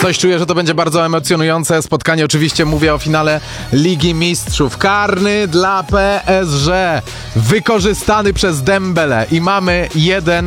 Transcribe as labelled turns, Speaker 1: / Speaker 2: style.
Speaker 1: Coś czuję, że to będzie bardzo emocjonujące spotkanie. Oczywiście mówię o finale Ligi Mistrzów. Karny dla PSG. Wykorzystany przez Dembele. I mamy 1